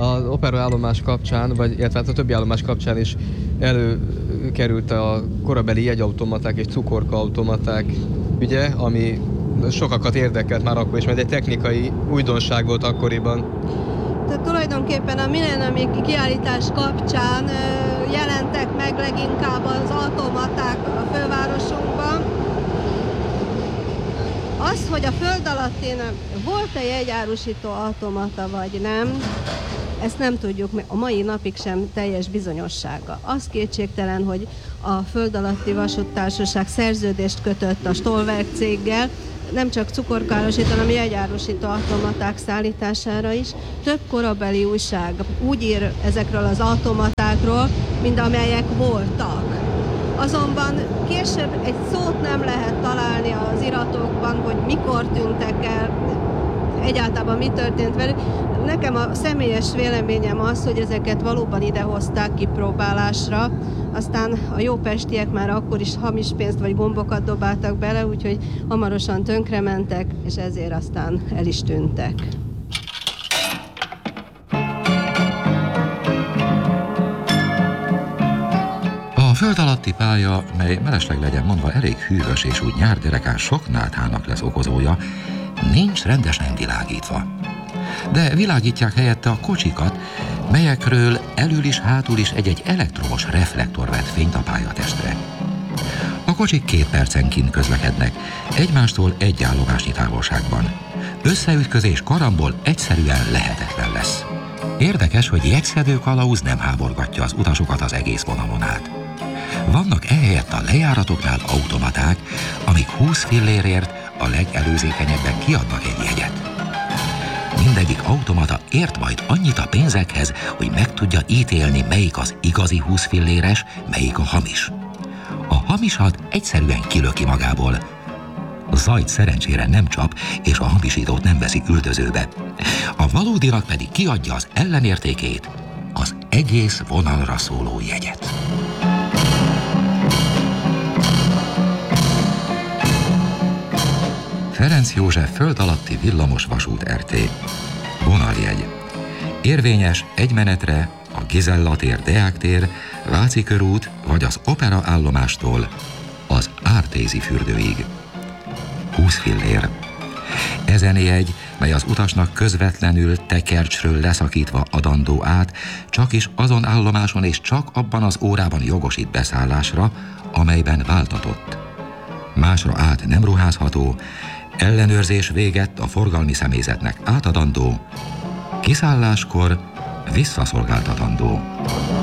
Az operaállomás kapcsán, illetve a többi állomás kapcsán is előkerült a korabeli jegyautomaták és cukorkaautomaták ügye, ami sokakat érdekelt már akkor is, mert egy technikai újdonság volt akkoriban. Tehát tulajdonképpen a millenniumi kiállítás kapcsán jelentek meg leginkább az automaták a fővárosunkban. Az, hogy a föld alattin volt-e jegyárusító automata vagy nem, ezt nem tudjuk, a mai napig sem teljes bizonyossága. Az kétségtelen, hogy a Föld Alatti Vasúttársaság szerződést kötött a Stolwerk céggel, nem csak cukorkárosító, hanem jegyárusító automaták szállítására is. Több korabeli újság úgy ír ezekről az automatákról, mint amelyek voltak. Azonban később egy szót nem lehet találni az iratokban, hogy mikor tűntek el, egyáltalán mi történt velük. Nekem a személyes véleményem az, hogy ezeket valóban idehozták kipróbálásra, aztán a jó pestiek már akkor is hamis pénzt vagy gombokat dobáltak bele, úgyhogy hamarosan tönkrementek, és ezért aztán el is tűntek. A föld alatti pálya, mely mellesleg legyen mondva elég hűvös és úgy nyárderekán sok náthának lesz okozója, nincs rendesen világítva. De világítják helyette a kocsikat, melyekről elől is hátul is egy-egy elektromos reflektor vet fényt a pályatestre. A kocsik 2 percenként közlekednek, egymástól egy állomásnyi távolságban. Összeütközés karambol egyszerűen lehetetlen lesz. Érdekes, hogy jegyszedő kalauz nem háborgatja az utasokat az egész vonalon át. Vannak ehelyett a lejáratoknál automaták, amik 20 fillérért a legelőzékenyebbek kiadnak egy jegyet. Mindegyik automata ért majd annyit a pénzekhez, hogy meg tudja ítélni, melyik az igazi 20 filléres, melyik a hamis. A hamisat egyszerűen kilöki magából. A zajt szerencsére nem csap, és a hamisítót nem veszi üldözőbe. A valódinak pedig kiadja az ellenértékét, az egész vonalra szóló jegyet. Ferenc József föld alatti villamos vasút RT. Vonaljegy. Érvényes egy menetre a Gizella tér, Deák tér, Váci körút vagy az Opera állomástól az Ártézi fürdőig. 20 fillér. Ezen jegy, mely az utasnak közvetlenül tekercsről leszakítva adandó át, csak is azon állomáson és csak abban az órában jogosít beszállásra, amelyben váltatott. Másra át nem ruházható, ellenőrzés végett a forgalmi személyzetnek átadandó, kiszálláskor visszaszolgáltatandó.